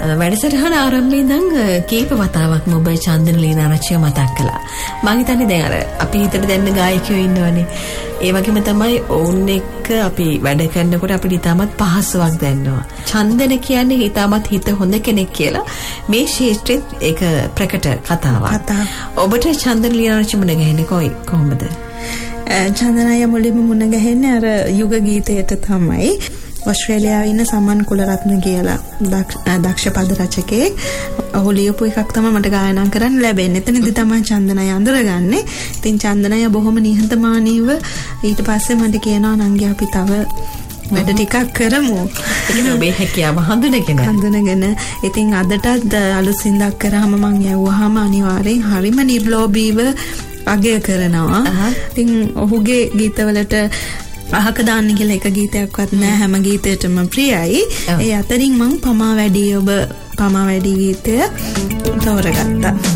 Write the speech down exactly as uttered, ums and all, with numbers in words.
වැඩසටහන ආරම්භයේ ඉඳන් කීප වතාවක්ම ඔබ චන්දන ලීනාරච්චිව මතක් කළා. මම හිතන්නේ දැන් අර අපි හිතට දැන්න ගායකයෝ ඉන්නවනේ. ඒ වගේම තමයි ඔවුන් එක්ක අපි වැඩ කරනකොට අපිට ඉතාමත් පහසුවක් දැනෙනවා. චන්දන කියන්නේ ඉතාමත් හිත හොඳ කෙනෙක් කියලා මේ ශාස්ත්‍රෙත් ඒක ප්‍රකට කතාවක්. ඔබට චන්දන ලීනාරච්චි මුණ ගැහෙන්නේ කොයි කොහොමද? චන්දනය මුලින්ම මුණ ගැහෙන්නේ අර යුග ගීතයට තමයි. ඔස්ට්‍රේලියාවේ ඉන්න සමන් කුලරත්න කියලා දක්ෂ පද රචකයෙක්. ඔහු ලියපු එකක් තමයි මට ගායනා කරන්න ලැබෙන්නේ. එතනදි තමයි චන්දනය අඳුරගන්නේ. ඉතින් චන්දනය බොහොම නිහතමානීව ඊට පස්සේ මට කියනවා නංගි අපි තව වැඩ ටිකක් කරමු. ඒක ඔබේ හැකියාව හඳුනගෙන හඳුනගෙන ඉතින් අදටත් අලුත් සින්දක් කරාම මම යවුවාම අනිවාර්යෙන් හරිම නිර්ලෝභීව අගය කරනවා. ඉතින් ඔහුගේ ගීතවලට අහක දාන්න කියලා එක ගීතයක්වත් නෑ. හැම ගීතයකටම ප්‍රියයි. ඒ අතරින් මම පමා වැඩි ඔබ පමා වැඩි ගීතය තෝරගත්තා.